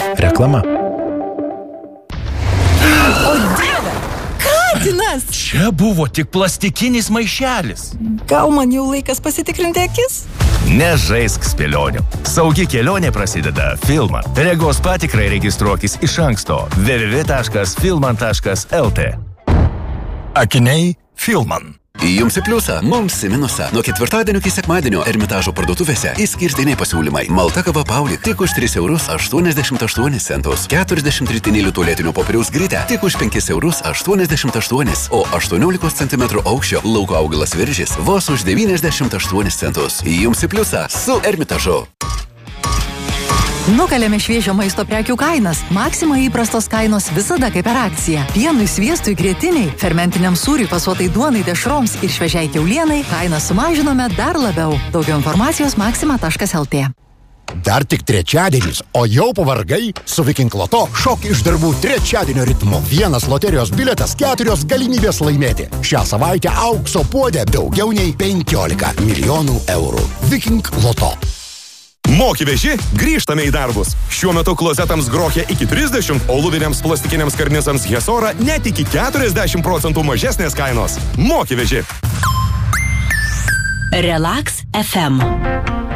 Reklama. O Dieve! Katinas! Čia buvo tik plastikinis maišelis. Gal man jau laikas pasitikrinti akis? Nežaisk spėlionių. Saugi kelionė prasideda Filman. Regos patikrai registruokis iš anksto www.filman.lt. Akiniai Filman. Jums į pliusą, mums į minusą. Nuo ketvirtadienio iki sekmadienio Ermitažo parduotuvėse išskirtiniai pasiūlymai. Malta kava Paulik tik už 3,88 €. 40 ritinėlių tualetinio popieriaus grytę tik už 5,88 €. O 18 cm aukščio lauko augalas viržis vos už 98 centus. Jums į pliusą su Ermitažu. Nukalėme šviežio maisto prekių kainas. Maxima įprastos kainos visada kaip per akciją. Pienui, sviestui, grietiniai, fermentiniam sūriui, fasuotai duonai, dešroms ir šviežiai kiaulienai kainą sumažinome dar labiau. Daugiau informacijos maxima.lt. Dar tik trečiadienis, o jau pavargai? Su Viking Loto šok iš darbų trečiadienio ritmu. Vienas loterijos bilietas, 4 galimybės laimėti. Šią savaitę aukso puodė daugiau nei 15 milijonų eurų. Viking Loto. Moki veži, grįžtame į darbus. Šiuo metu klozetams grokia iki 30, o luviniams plastikiniams karnisams Hesora net iki 40% mažesnės kainos. Moki veži. Relax FM.